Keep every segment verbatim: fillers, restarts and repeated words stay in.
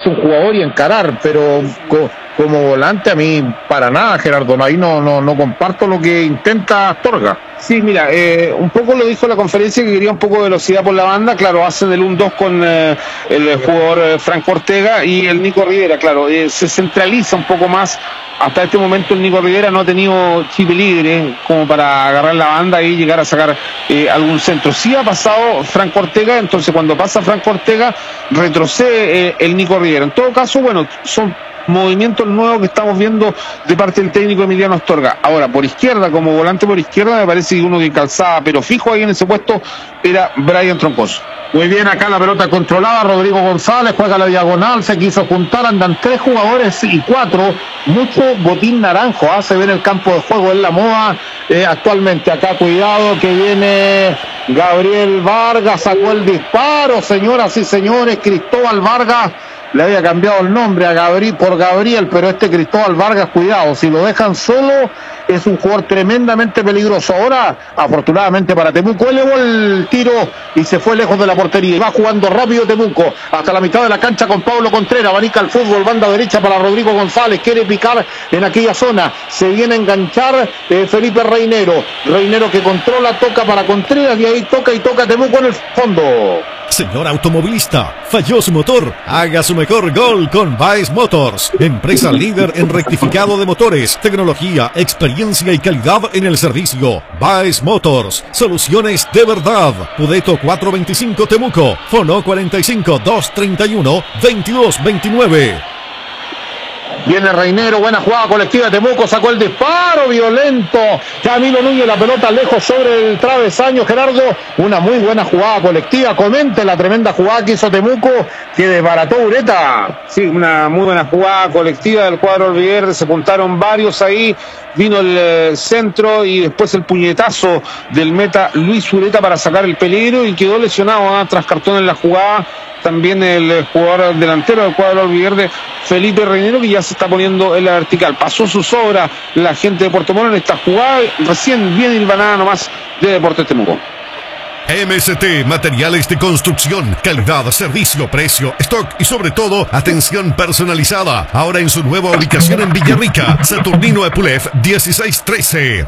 un jugador y encarar, pero co, como volante a mí para nada, Gerardo, ahí no, no, no comparto lo que intenta Astorga. Sí, mira, eh, un poco lo dijo en la conferencia que quería un poco de velocidad por la banda, claro, hacen el uno dos con eh, el jugador eh, Franco Ortega y el Nico Rivera, claro, eh, se centraliza un poco más. Hasta este momento el Nico Rivera no ha tenido chip libre como para agarrar la banda y llegar a sacar eh, algún centro. Sí ha pasado Franco Ortega, entonces cuando pasa Franco Ortega retrocede eh, el Nico Rivera. En todo caso, bueno, son movimientos nuevos que estamos viendo de parte del técnico Emiliano Astorga. Ahora, por izquierda, como volante por izquierda, me parece que uno que calzaba, pero fijo ahí en ese puesto, era Brian Troncoso. Muy bien, acá la pelota controlada, Rodrigo González juega la diagonal, se quiso juntar, andan tres jugadores y cuatro, mucho botín naranjo, hace ver el campo de juego en la moda eh, actualmente. Acá cuidado que viene Gabriel Vargas, sacó el disparo, señoras y señores, Cristóbal Vargas. Le había cambiado el nombre a Gabriel por Gabriel, pero este Cristóbal Vargas, cuidado, si lo dejan solo, es un jugador tremendamente peligroso. Ahora, afortunadamente para Temuco, elevó el tiro y se fue lejos de la portería. Y va jugando rápido Temuco, hasta la mitad de la cancha con Pablo Contreras, abanica el fútbol, banda derecha para Rodrigo González, quiere picar en aquella zona, se viene a enganchar eh, Felipe Reinero, Reinero que controla, toca para Contreras y ahí toca y toca Temuco en el fondo. Señor automovilista, falló su motor. Haga su mejor gol con Baez Motors, empresa líder en rectificado de motores, tecnología, experiencia y calidad en el servicio. Baez Motors, soluciones de verdad. Pudeto cuatrocientos veinticinco Temuco, Fono cuarenta y cinco, doscientos treinta y uno, veintidós veintinueve. Viene Reinero, buena jugada colectiva de Temuco, sacó el disparo violento. Camilo Núñez, la pelota lejos sobre el travesaño, Gerardo. Una muy buena jugada colectiva. Comente la tremenda jugada que hizo Temuco, que desbarató Ureta. Sí, una muy buena jugada colectiva del cuadro albiverde. Se juntaron varios ahí. Vino el eh, centro y después el puñetazo del meta Luis Ureta para sacar el peligro y quedó lesionado ¿eh? tras cartón en la jugada. También el jugador delantero del cuadro albiverde, Felipe Reinero, que ya se está poniendo en la vertical. Pasó su sobra la gente de Puerto Montt en esta jugada. Recién viene hilvanada nomás de Deportes Temuco. M S T, materiales de construcción, calidad, servicio, precio, stock y sobre todo, atención personalizada. Ahora en su nueva ubicación en Villarrica, Saturnino Epulef dieciséis trece.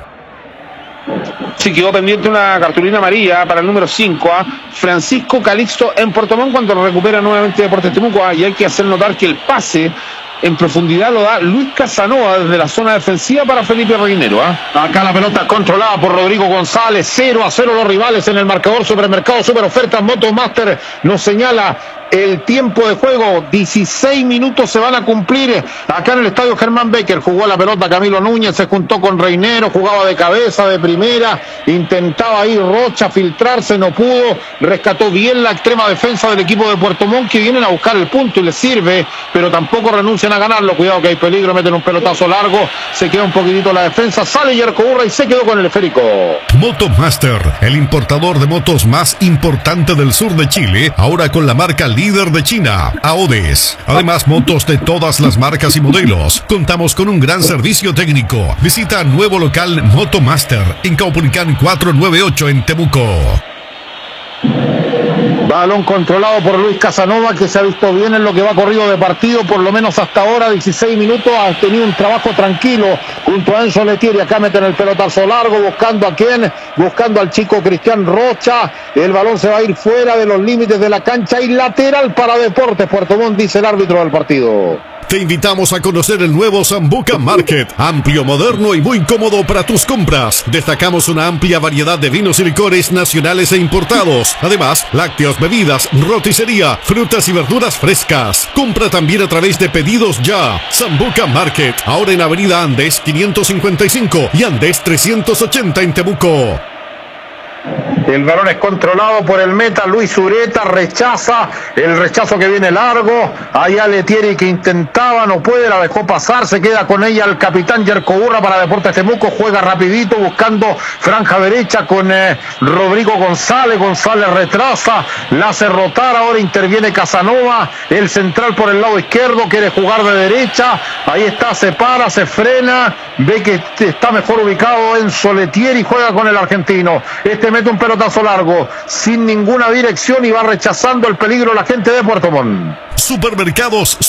Sí, quedó pendiente una cartulina amarilla para el número cinco, ¿eh? Francisco Calixto en Puerto Montt cuando lo recupera nuevamente Deportes Temuco, ¿eh? Y hay que hacer notar que el pase en profundidad lo da Luis Casanova desde la zona defensiva para Felipe Reinero. ¿eh? Acá la pelota controlada por Rodrigo González, cero a cero los rivales en el marcador. Supermercado Super Ofertas Motomaster nos señala el tiempo de juego, dieciséis minutos se van a cumplir acá en el estadio Germán Becker. Jugó la pelota Camilo Núñez, se juntó con Reinero, jugaba de cabeza, de primera, intentaba ir Rocha, filtrarse, no pudo, rescató bien la extrema defensa del equipo de Puerto Montt, que vienen a buscar el punto y les sirve, pero tampoco renuncian a ganarlo. Cuidado que hay peligro, meten un pelotazo largo, se queda un poquitito la defensa, sale Yerko Urra y se quedó con el esférico. Motomaster, el importador de motos más importante del sur de Chile, ahora con la marca líder de China, Aodes. Además, motos de todas las marcas y modelos. Contamos con un gran servicio técnico. Visita nuevo local Motomaster en Caupolicán cuatrocientos noventa y ocho en Temuco. Balón controlado por Luis Casanova, que se ha visto bien en lo que va corrido de partido, por lo menos hasta ahora, dieciséis minutos, ha tenido un trabajo tranquilo junto a Enzo Letieri. Acá meten el pelotazo largo, buscando a quién, buscando al chico Cristian Rocha. El balón se va a ir fuera de los límites de la cancha y lateral para Deportes Puerto Montt, dice el árbitro del partido. Te invitamos a conocer el nuevo Sambuca Market, amplio, moderno y muy cómodo para tus compras. Destacamos una amplia variedad de vinos y licores nacionales e importados. Además, lácteos, bebidas, roticería, frutas y verduras frescas. Compra también a través de Pedidos Ya. Sambuca Market, ahora en Avenida Andes quinientos cincuenta y cinco y Andes trescientos ochenta en Temuco. El balón es controlado por el meta Luis Ureta, rechaza, el rechazo que viene largo, allá Letieri que intentaba, no puede, la dejó pasar, se queda con ella el capitán Yerko Urra para Deportes Temuco, juega rapidito buscando franja derecha con eh, Rodrigo González, González retrasa, la hace rotar, ahora interviene Casanova, el central por el lado izquierdo, quiere jugar de derecha, ahí está, se para, se frena, ve que está mejor ubicado Enzo Letieri, juega con el argentino, este mete un pelotazo largo, sin ninguna dirección y va rechazando el peligro la gente de Puerto Montt. Supermercados